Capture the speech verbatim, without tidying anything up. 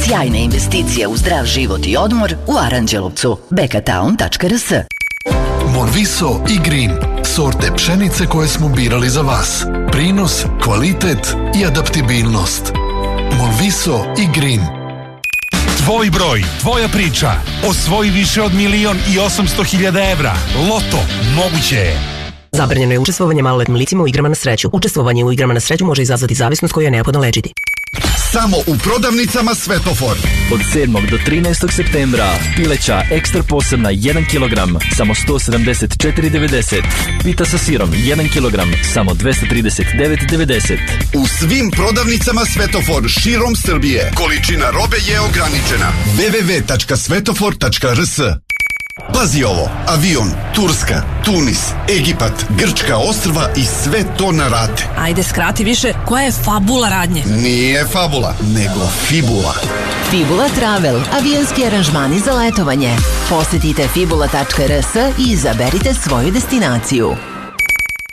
Sjajna investicija u zdrav život i odmor u Aranđelovcu. bekatown tačka r s. Monviso i Green, sorte pšenice koje smo birali za vas. Prinos, kvalitet i adaptibilnost. Monviso i Green. Tvoj broj, tvoja priča. Osvoji više od milion i osamsto hiljada evra. Loto, moguće je. Zabranjeno je učestvovanje maloletnim licima u igrama na sreću. Učestvovanje u igrama na sreću može izazvati zavisnost koju je neophodno lečiti. Samo u prodavnicama Svetofor. Od sedmog do trinaestog septembra pileća ekstra posebna jedan kilogram, samo sto sedamdeset četiri devedeset. Pita sa sirom jedan kilogram, samo dvesta trideset devet devedeset. U svim prodavnicama Svetofor širom Srbije. Količina robe je ograničena. w w w tačka svetofor tačka r s. Pazi ovo, avion, Turska, Tunis, Egipat, Grčka ostrva i sve to na rate. Ajde, skrati više, koja je fabula radnje? Nije fabula, nego fibula. Fibula Travel, avijanski aranžmani za letovanje. Posetite fibula tačka r s i izaberite svoju destinaciju.